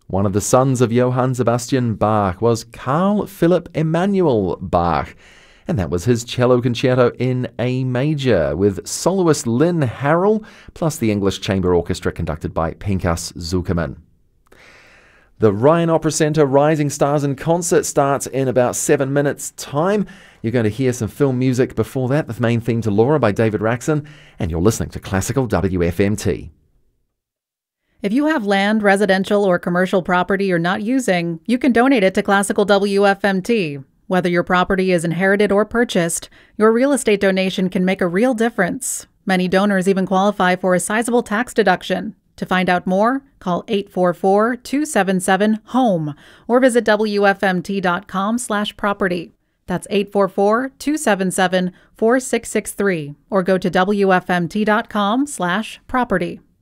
One of the sons of Johann Sebastian Bach was Carl Philipp Emanuel Bach, and that was his cello concerto in A major with soloist Lynn Harrell, plus the English Chamber Orchestra conducted by Pinchas Zukerman. The Rhine Opera Centre Rising Stars in Concert starts in about 7 minutes' time. You're going to hear some film music before that, the main theme to Laura by David Raxon, and you're listening to Classical WFMT. If you have land, residential, or commercial property you're not using, you can donate it to Classical WFMT. Whether your property is inherited or purchased, your real estate donation can make a real difference. Many donors even qualify for a sizable tax deduction. To find out more, call 844-277-HOME or visit WFMT.com/property. That's 844-277-4663 or go to WFMT.com/property.